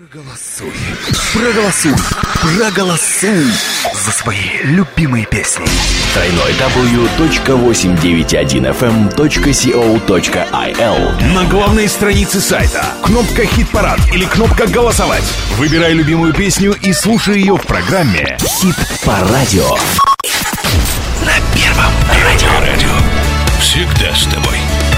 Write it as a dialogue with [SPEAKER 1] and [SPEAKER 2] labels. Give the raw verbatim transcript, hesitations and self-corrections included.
[SPEAKER 1] Проголосуй, проголосуй, проголосуй за свои любимые песни.
[SPEAKER 2] дабл-ю дабл-ю дабл-ю точка восемьсот девяносто один эф эм точка си о точка ай эл.
[SPEAKER 3] На главной странице сайта кнопка «Хит-парад» или кнопка «Голосовать». Выбирай любимую песню и слушай ее в программе
[SPEAKER 2] «Хит по радио».
[SPEAKER 1] На Первом радио.
[SPEAKER 3] Радио. Всегда с тобой.